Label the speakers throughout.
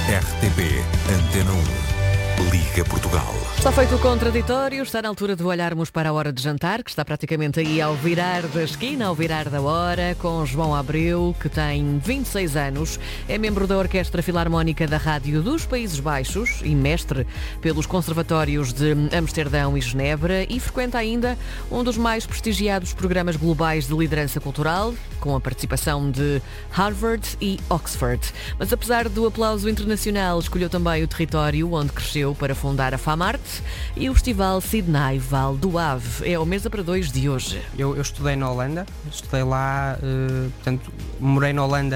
Speaker 1: RTP Antena 1. Liga Portugal.
Speaker 2: Está feito o contraditório, está na altura de olharmos para a hora de jantar, que está praticamente aí ao virar da esquina, ao virar da hora, com João Abreu, que tem 26 anos, é membro da Orquestra Filarmónica da Rádio dos Países Baixos e mestre pelos conservatórios de Amsterdão e Genebra e frequenta ainda um dos mais prestigiados programas globais de liderança cultural, com a participação de Harvard e Oxford. Mas apesar do aplauso internacional, escolheu também o território onde cresceu para fundar a FAMART e o Festival Sydney Val do Ave. É a mesa para dois de hoje.
Speaker 3: Eu estudei na Holanda, estudei lá, portanto, morei na Holanda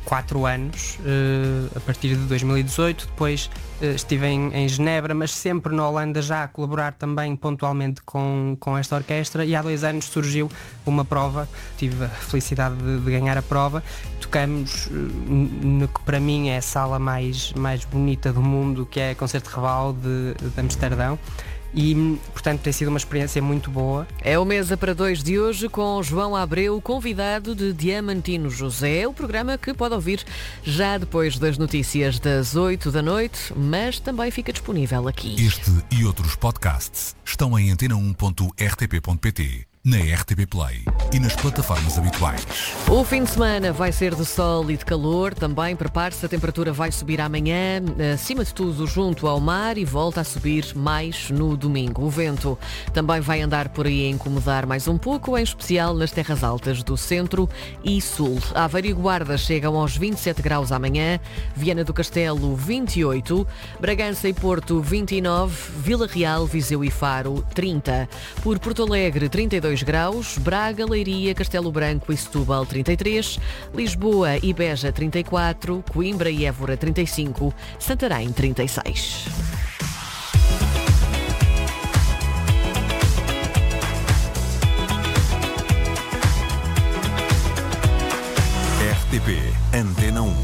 Speaker 3: 4 anos, a partir de 2018, depois estive em Genebra, mas sempre na Holanda já a colaborar também pontualmente com esta orquestra, e há 2 anos surgiu uma prova, tive a felicidade de ganhar a prova, tocamos no que para mim é a sala mais bonita do mundo, que é a Concerto Reval de Amsterdão. E, portanto, tem sido uma experiência muito boa.
Speaker 2: É o Mesa para Dois de hoje com João Abreu, convidado de Diamantino José, o programa que pode ouvir já depois das notícias das 8 da noite, mas também fica disponível aqui.
Speaker 1: Este e outros podcasts estão em antena1.rtp.pt, na RTP Play e nas plataformas habituais.
Speaker 2: O fim de semana vai ser de sol e de calor, também prepare-se, a temperatura vai subir amanhã, acima de tudo junto ao mar, e volta a subir mais no domingo. O vento também vai andar por aí a incomodar mais um pouco, em especial nas terras altas do centro e sul. Aveiro e Guarda chegam aos 27 graus amanhã, Viana do Castelo 28, Bragança e Porto 29, Vila Real, Viseu e Faro 30. Por Porto Alegre 32 graus, Braga, Leiria, Castelo Branco e Setúbal 33, Lisboa e Beja 34, Coimbra e Évora 35, Santarém 36.
Speaker 1: RTP Antena 1.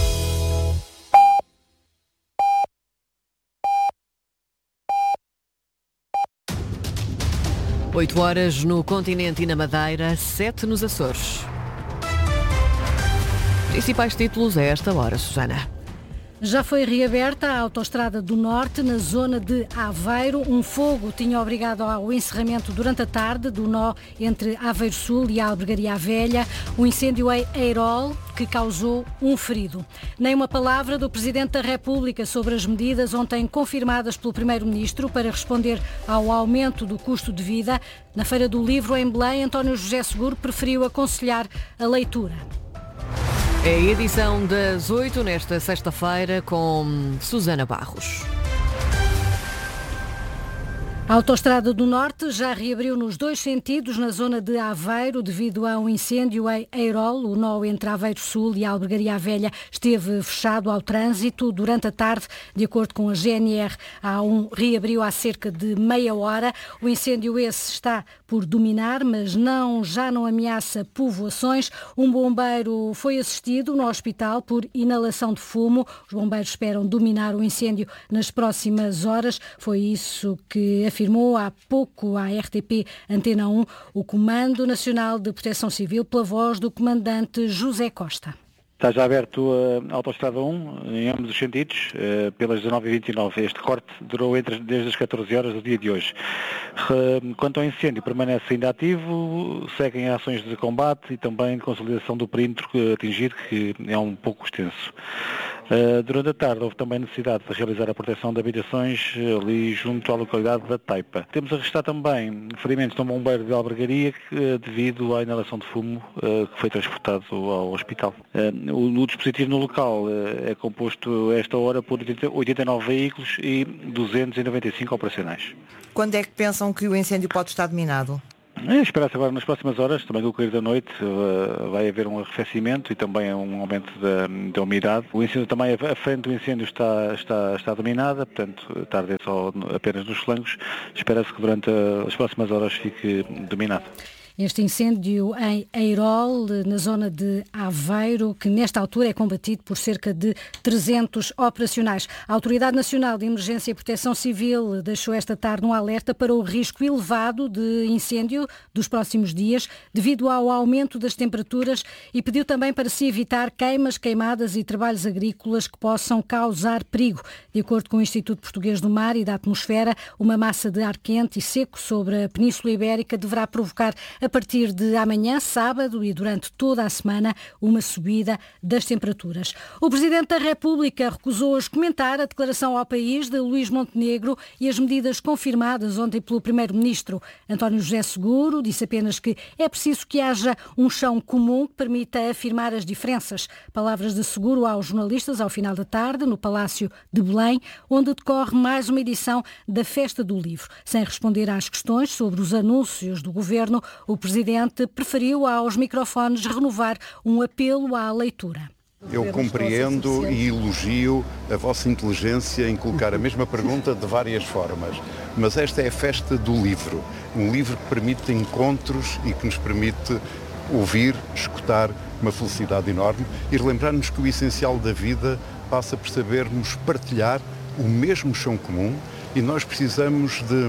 Speaker 2: Oito horas no continente e na Madeira, 7 nos Açores. Principais títulos a esta hora, Susana.
Speaker 4: Já foi reaberta a Autostrada do Norte, na zona de Aveiro. Um fogo tinha obrigado ao encerramento durante a tarde do nó entre Aveiro Sul e a Albergaria Velha. Um incêndio em Eirol que causou um ferido. Nem uma palavra do Presidente da República sobre as medidas ontem confirmadas pelo Primeiro-Ministro para responder ao aumento do custo de vida. Na Feira do Livro, em Belém, António José Seguro preferiu aconselhar a leitura.
Speaker 2: É a edição das 8 nesta sexta-feira com Susana Barros.
Speaker 4: A Autostrada do Norte já reabriu nos 2 sentidos na zona de Aveiro devido a um incêndio em Eirol. O nó entre Aveiro Sul e a Albergaria Velha esteve fechado ao trânsito durante a tarde. De acordo com a GNR, a A1 reabriu há cerca de meia hora. O incêndio esse está por dominar, mas já não ameaça povoações. Um bombeiro foi assistido no hospital por inalação de fumo. Os bombeiros esperam dominar o incêndio nas próximas horas. Foi isso que afirmou há pouco à RTP Antena 1 o Comando Nacional de Proteção Civil pela voz do comandante José Costa.
Speaker 5: Está já aberto a Autostrada 1 em ambos os sentidos, pelas 19h29. Este corte durou desde as 14 horas do dia de hoje. Quanto ao incêndio, permanece ainda ativo, seguem ações de combate e também de consolidação do perímetro atingido, que é um pouco extenso. Durante a tarde houve também necessidade de realizar a proteção de habitações ali junto à localidade da Taipa. Temos a registrar também ferimentos de um bombeiro de Albergaria devido à inalação de fumo que foi transportado ao hospital. O dispositivo no local é composto a esta hora por 89 veículos e 295 operacionais.
Speaker 6: Quando é que pensam que o incêndio pode estar dominado?
Speaker 5: Espera-se agora nas próximas horas, também com o cair da noite, vai haver um arrefecimento e também um aumento da umidade. O incêndio também, a frente do incêndio está dominada, portanto, tarde é só apenas nos flancos. Espera-se que durante as próximas horas fique dominado.
Speaker 4: Este incêndio em Eirol, na zona de Aveiro, que nesta altura é combatido por cerca de 300 operacionais. A Autoridade Nacional de Emergência e Proteção Civil deixou esta tarde um alerta para o risco elevado de incêndio dos próximos dias, devido ao aumento das temperaturas, e pediu também para se evitar queimas, queimadas e trabalhos agrícolas que possam causar perigo. De acordo com o Instituto Português do Mar e da Atmosfera, uma massa de ar quente e seco sobre a Península Ibérica deverá provocar, a partir de amanhã, sábado, e durante toda a semana, uma subida das temperaturas. O Presidente da República recusou hoje comentar a declaração ao país de Luís Montenegro e as medidas confirmadas ontem pelo Primeiro-Ministro. António José Seguro disse apenas que é preciso que haja um chão comum que permita afirmar as diferenças. Palavras de Seguro aos jornalistas ao final da tarde, no Palácio de Belém, onde decorre mais uma edição da Festa do Livro. Sem responder às questões sobre os anúncios do Governo, o Presidente preferiu aos microfones renovar um apelo à leitura.
Speaker 7: Eu compreendo e elogio a vossa inteligência em colocar a mesma pergunta de várias formas, mas esta é a festa do livro, um livro que permite encontros e que nos permite ouvir, escutar, uma felicidade enorme, e relembrar-nos que o essencial da vida passa por sabermos partilhar o mesmo chão comum, e nós precisamos de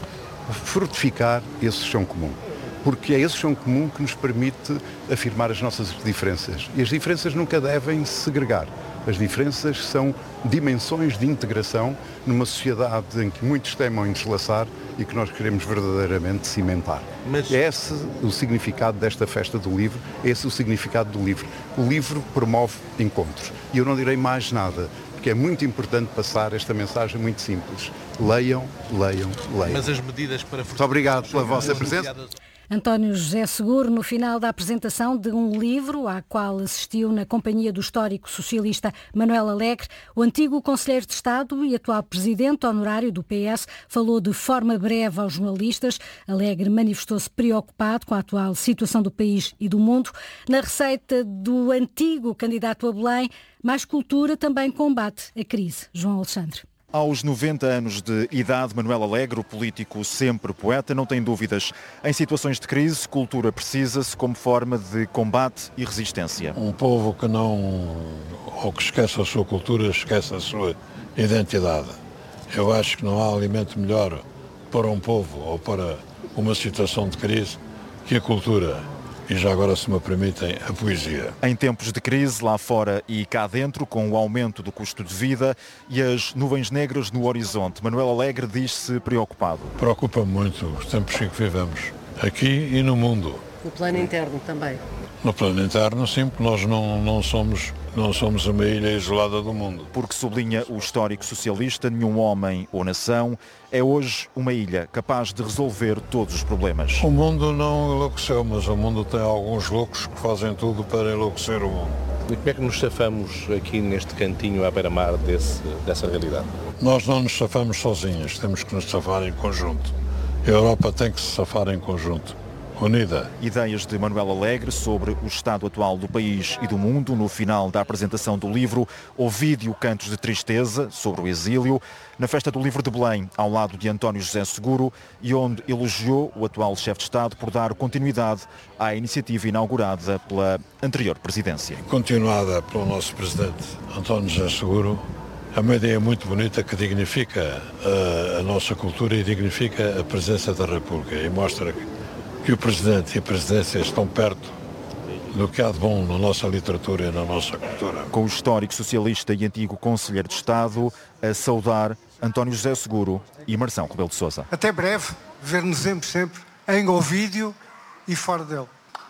Speaker 7: frutificar esse chão comum. Porque é esse chão comum que nos permite afirmar as nossas diferenças. E as diferenças nunca devem segregar. As diferenças são dimensões de integração numa sociedade em que muitos temem deslaçar e que nós queremos verdadeiramente cimentar. Mas é esse o significado desta Festa do Livro, é esse o significado do livro. O livro promove encontros. E eu não direi mais nada, porque é muito importante passar esta mensagem muito simples. Leiam, leiam, leiam.
Speaker 8: Mas as medidas para...
Speaker 7: Muito obrigado pela vossa presença.
Speaker 4: António José Seguro, no final da apresentação de um livro à qual assistiu na companhia do histórico socialista Manuel Alegre, o antigo Conselheiro de Estado e atual Presidente honorário do PS falou de forma breve aos jornalistas. Alegre manifestou-se preocupado com a atual situação do país e do mundo. Na receita do antigo candidato a Belém, mais cultura também combate a crise. João Alexandre.
Speaker 9: Aos 90 anos de idade, Manuel Alegre, o político sempre poeta, não tem dúvidas. Em situações de crise, cultura precisa-se como forma de combate e resistência.
Speaker 10: Um povo que não, ou que esquece a sua cultura, esquece a sua identidade. Eu acho que não há alimento melhor para um povo ou para uma situação de crise que a cultura. E já agora, se me permitem, a poesia.
Speaker 9: Em tempos de crise, lá fora e cá dentro, com o aumento do custo de vida e as nuvens negras no horizonte, Manuel Alegre diz-se preocupado.
Speaker 10: Preocupa muito os tempos em que vivemos, aqui e no mundo.
Speaker 11: No plano interno também?
Speaker 10: No plano interno, sim, porque nós não somos uma ilha isolada do mundo.
Speaker 9: Porque, sublinha o histórico socialista, nenhum homem ou nação é hoje uma ilha capaz de resolver todos os problemas.
Speaker 10: O mundo não enlouqueceu, mas o mundo tem alguns loucos que fazem tudo para enlouquecer o mundo.
Speaker 8: E como é que nos safamos aqui neste cantinho à beira-mar dessa realidade?
Speaker 10: Nós não nos safamos sozinhos, temos que nos safar em conjunto. A Europa tem que se safar em conjunto. Unida.
Speaker 9: Ideias de Manuel Alegre sobre o estado atual do país e do mundo. No final da apresentação do livro, ouviu cantos de tristeza sobre o exílio, na Festa do Livro de Belém, ao lado de António José Seguro, e onde elogiou o atual chefe de Estado por dar continuidade à iniciativa inaugurada pela anterior presidência.
Speaker 10: Continuada pelo nosso presidente António José Seguro, é uma ideia muito bonita que dignifica a nossa cultura e dignifica a presença da República e mostra que o Presidente e a Presidência estão perto do que há de bom na nossa literatura e na nossa cultura.
Speaker 9: Com o histórico socialista e antigo Conselheiro de Estado a saudar António José Seguro e Marção Rebelo de Sousa.
Speaker 12: Até breve, ver-nos sempre em Ovídio e fora dele.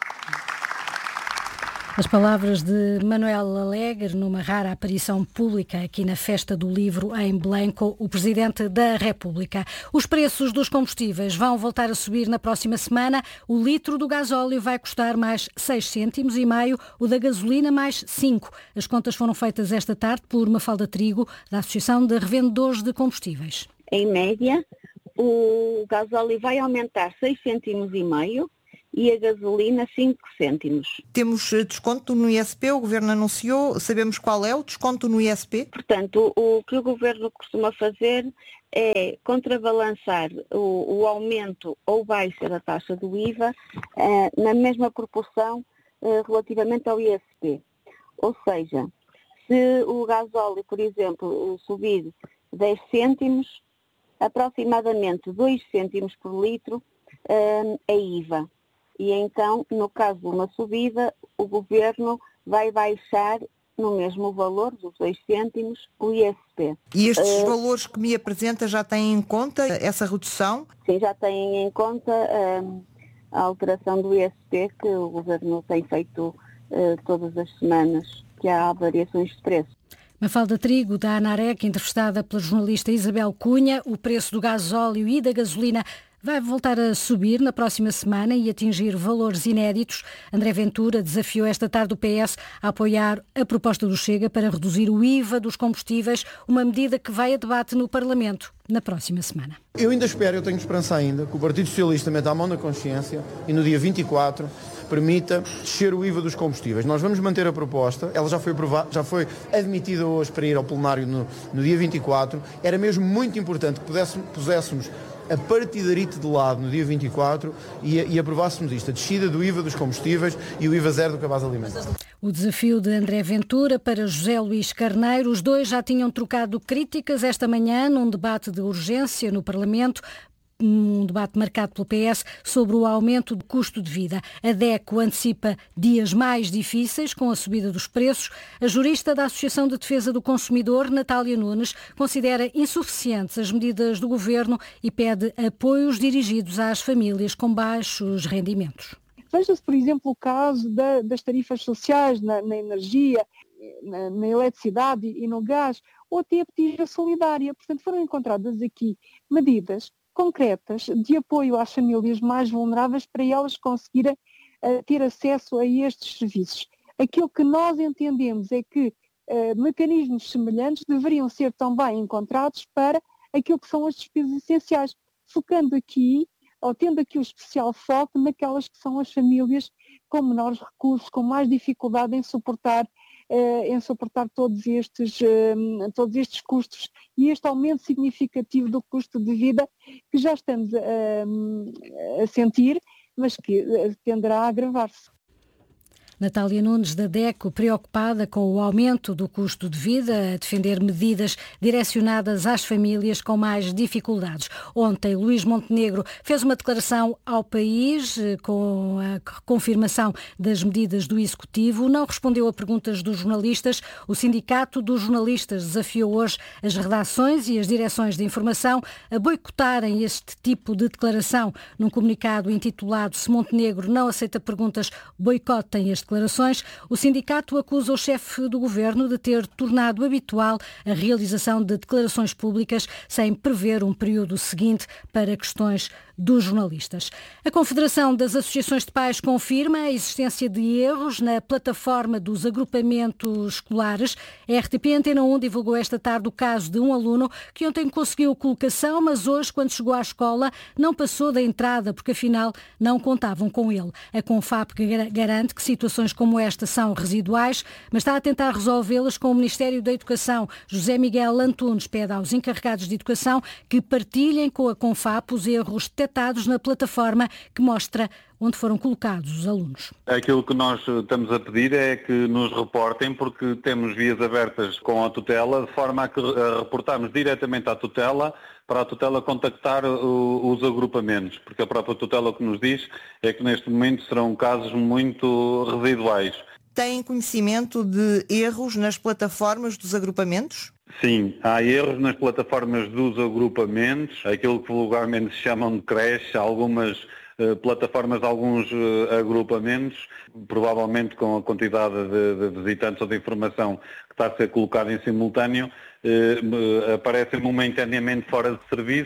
Speaker 4: As palavras de Manuel Alegre numa rara aparição pública aqui na Festa do Livro em Belém com o Presidente da República. Os preços dos combustíveis vão voltar a subir na próxima semana. O litro do gasóleo vai custar mais 6,5 cêntimos, o da gasolina mais 5. As contas foram feitas esta tarde por Mafalda Trigo, da Associação de Revendedores de Combustíveis.
Speaker 13: Em média, o gasóleo vai aumentar 6,5 cêntimos
Speaker 11: e a gasolina 5 cêntimos.
Speaker 6: Temos desconto no ISP, o Governo anunciou, sabemos qual é o desconto no ISP?
Speaker 11: Portanto, o que o Governo costuma fazer é contrabalançar o aumento ou baixa da taxa do IVA na mesma proporção relativamente ao ISP. Ou seja, se o gasóleo, por exemplo, subir 10 cêntimos, aproximadamente 2 cêntimos por litro é IVA. E então, no caso de uma subida, o Governo vai baixar no mesmo valor, dos 2 cêntimos, o ISP.
Speaker 6: E estes valores que me apresenta já têm em conta essa redução?
Speaker 11: Sim, já têm em conta a alteração do ISP que o Governo tem feito todas as semanas, que há variações de preço.
Speaker 4: Mafalda Trigo, da ANAREC, entrevistada pela jornalista Isabel Cunha. O preço do gasóleo e da gasolina vai voltar a subir na próxima semana e atingir valores inéditos. André Ventura desafiou esta tarde o PS a apoiar a proposta do Chega para reduzir o IVA dos combustíveis, uma medida que vai a debate no Parlamento na próxima semana.
Speaker 13: Eu ainda espero, eu tenho esperança ainda, que o Partido Socialista meta a mão na consciência e no dia 24 permita descer o IVA dos combustíveis. Nós vamos manter a proposta, ela já foi admitida hoje para ir ao plenário no dia 24. Era mesmo muito importante que puséssemos a partidarite de lado no dia 24 e aprovássemos isto, a descida do IVA dos combustíveis e o IVA zero do cabaz alimentar.
Speaker 4: O desafio de André Ventura para José Luís Carneiro. Os dois já tinham trocado críticas esta manhã num debate de urgência no Parlamento, um debate marcado pelo PS sobre o aumento do custo de vida. A DECO antecipa dias mais difíceis com a subida dos preços. A jurista da Associação de Defesa do Consumidor, Natália Nunes, considera insuficientes as medidas do Governo e pede apoios dirigidos às famílias com baixos rendimentos.
Speaker 14: Veja-se, por exemplo, o caso das tarifas sociais na energia, na eletricidade e no gás, ou até a petija solidária. Portanto, foram encontradas aqui medidas concretas de apoio às famílias mais vulneráveis para elas conseguirem ter acesso a estes serviços. Aquilo que nós entendemos é que mecanismos semelhantes deveriam ser também encontrados para aquilo que são as despesas essenciais, focando aqui, ou tendo aqui o especial foco naquelas que são as famílias com menores recursos, com mais dificuldade em suportar todos estes custos e este aumento significativo do custo de vida que já estamos a sentir, mas que tenderá a agravar-se.
Speaker 4: Natália Nunes, da DECO, preocupada com o aumento do custo de vida, a defender medidas direcionadas às famílias com mais dificuldades. Ontem, Luís Montenegro fez uma declaração ao país com a confirmação das medidas do Executivo. Não respondeu a perguntas dos jornalistas. O Sindicato dos Jornalistas desafiou hoje as redações e as direções de informação a boicotarem este tipo de declaração. Num comunicado intitulado "Se Montenegro não aceita perguntas, boicotem as declarações", o sindicato acusa o chefe do governo de ter tornado habitual a realização de declarações públicas sem prever um período seguinte para questões dos jornalistas. A Confederação das Associações de Pais confirma a existência de erros na plataforma dos agrupamentos escolares. A RTP Antena 1 divulgou esta tarde o caso de um aluno que ontem conseguiu colocação, mas hoje, quando chegou à escola, não passou da entrada porque afinal não contavam com ele. A Confap garante que situações como esta são residuais, mas está a tentar resolvê-las com o Ministério da Educação. José Miguel Antunes pede aos encarregados de educação que partilhem com a Confap os erros detectados na plataforma que mostra onde foram colocados os alunos.
Speaker 15: Aquilo que nós estamos a pedir é que nos reportem, porque temos vias abertas com a tutela, de forma a que reportarmos diretamente à tutela, para a tutela contactar os agrupamentos, porque a própria tutela o que nos diz é que neste momento serão casos muito residuais.
Speaker 6: Têm conhecimento de erros nas plataformas dos agrupamentos?
Speaker 15: Sim, há erros nas plataformas dos agrupamentos, aquilo que vulgarmente se chamam de creche, algumas plataformas de alguns agrupamentos, provavelmente com a quantidade de visitantes ou de informação que está a ser colocada em simultâneo, aparecem momentaneamente fora de serviço.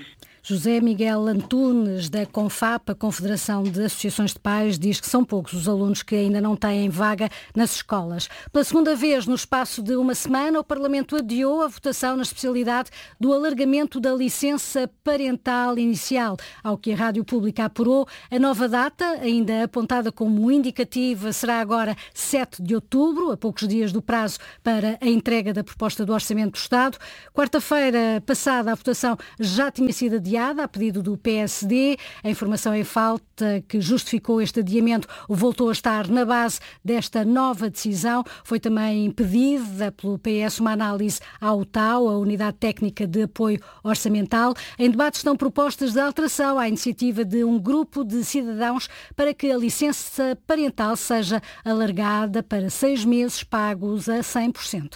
Speaker 4: José Miguel Antunes, da CONFAP, a Confederação de Associações de Pais, diz que são poucos os alunos que ainda não têm vaga nas escolas. Pela segunda vez, no espaço de uma semana, o Parlamento adiou a votação na especialidade do alargamento da licença parental inicial. Ao que a Rádio Pública apurou, a nova data, ainda apontada como indicativa, será agora 7 de outubro, a poucos dias do prazo para a entrega da proposta do Orçamento do Estado. Quarta-feira passada, a votação já tinha sido adiada a pedido do PSD. A informação em falta que justificou este adiamento voltou a estar na base desta nova decisão. Foi também pedida pelo PS uma análise à UTAU, a Unidade Técnica de Apoio Orçamental. Em debate estão propostas de alteração à iniciativa de um grupo de cidadãos para que a licença parental seja alargada para 6 meses pagos a 100%.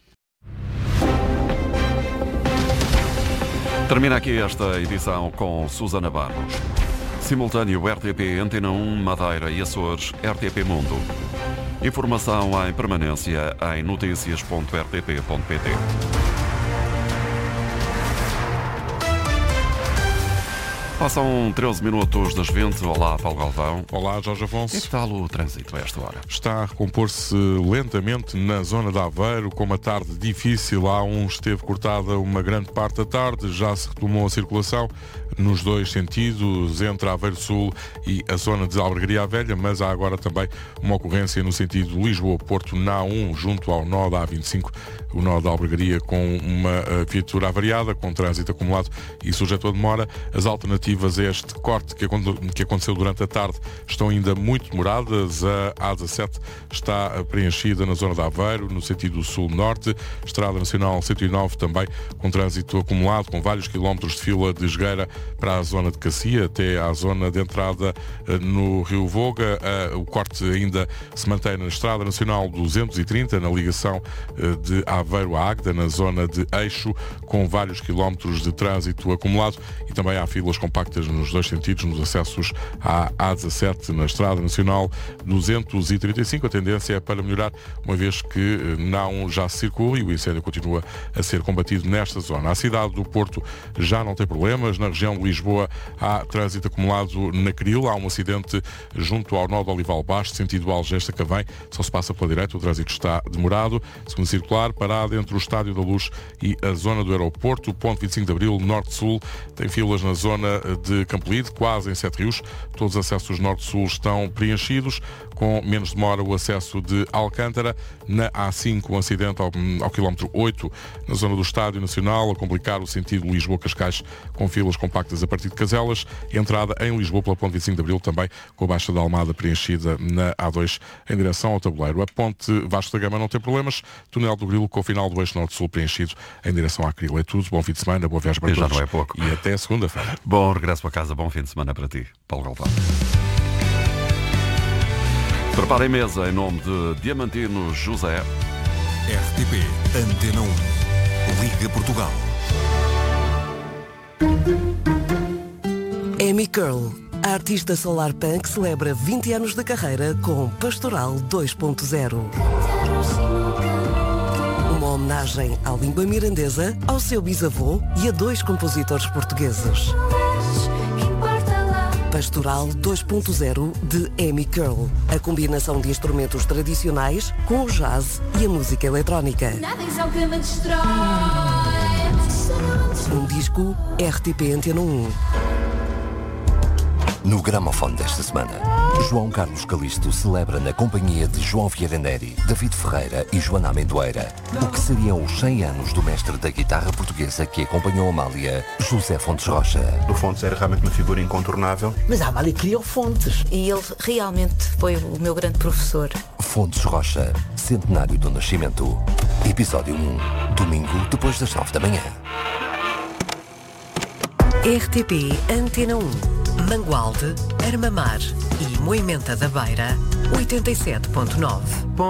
Speaker 16: Termina aqui esta edição com Susana Barros. Simultâneo RTP Antena 1, Madeira e Açores, RTP Mundo. Informação em permanência em noticias.rtp.pt. Passam 13 minutos das 20. Olá, Paulo Galvão.
Speaker 17: Olá, Jorge Afonso.
Speaker 16: E que tal o trânsito a esta hora?
Speaker 17: Está a recompor-se lentamente na zona de Aveiro, com uma tarde difícil. A1 esteve cortada uma grande parte da tarde, já se retomou a circulação nos dois sentidos, entre Aveiro Sul e a zona de Albergaria Velha, mas há agora também uma ocorrência no sentido Lisboa-Porto na A1, junto ao nó da A25, o nó da Albergaria, com uma viatura avariada, com trânsito acumulado e sujeito a demora. As alternativas a este corte que aconteceu durante a tarde estão ainda muito demoradas. A A17 está preenchida na zona de Aveiro, no sentido sul-norte. Estrada Nacional 109 também com trânsito acumulado, com vários quilómetros de fila de Esgueira para a zona de Cacia, até à zona de entrada no Rio Voga. O corte ainda se mantém na Estrada Nacional 230, na ligação de Aveiro a Águeda, na zona de Eixo, com vários quilómetros de trânsito acumulado, e também há filas compactas nos dois sentidos, nos acessos à A17, na Estrada Nacional 235. A tendência é para melhorar, uma vez que não já se circula e o incêndio continua a ser combatido nesta zona. A cidade do Porto já não tem problemas. Na região de Lisboa há trânsito acumulado na Cril. Há um acidente junto ao nó de Olival Baixo, sentido Algés-Sacavém. Só se passa pela direita, o trânsito está demorado. Segundo circular, parado entre o Estádio da Luz e a zona do aeroporto. O ponto 25 de Abril, norte-sul, tem filas na zona de Campolide, quase em Sete Rios. Todos os acessos norte-sul estão preenchidos. Com menos demora o acesso de Alcântara. Na A5, um acidente ao quilómetro 8, na zona do Estádio Nacional, a complicar o sentido Lisboa-Cascais, com filas compactas a partir de Caselas. Entrada em Lisboa pela ponte 25 de Abril, também com a Baixa da Almada preenchida na A2 em direção ao Tabuleiro. A ponte Vasco da Gama não tem problemas. Túnel do Grilo com o final do eixo norte-sul preenchido em direção à Cril. É tudo. Bom fim de semana, boa viagem para todos.
Speaker 16: Já não é pouco.
Speaker 17: E até segunda-feira.
Speaker 16: Bom regresso para casa, bom fim de semana para ti, Paulo Galvão. Preparem mesa em nome de Diamantino José.
Speaker 1: RTP Antena 1. Liga Portugal.
Speaker 18: Amy Curl, a artista solar punk, celebra 20 anos de carreira com Pastoral 2.0. Uma homenagem à língua mirandesa, ao seu bisavô e a 2 compositores portugueses. Pastoral 2.0 de Amy Curl, a combinação de instrumentos tradicionais com o jazz e a música eletrónica. Um disco RTP Antena 1.
Speaker 19: No gramofone desta semana, João Carlos Calisto celebra na companhia de João Vieira Neri, David Ferreira e Joana Amendoeira o que seriam os 100 anos do mestre da guitarra portuguesa que acompanhou Amália, José Fontes Rocha.
Speaker 20: O Fontes era realmente uma figura incontornável.
Speaker 21: Mas a Amália queria o Fontes.
Speaker 22: E ele realmente foi o meu grande professor.
Speaker 19: Fontes Rocha, centenário do nascimento. Episódio 1, domingo depois das 9 da manhã.
Speaker 18: RTP Antena 1. Mangualde, Armamar e Moimenta da Beira, 87.9.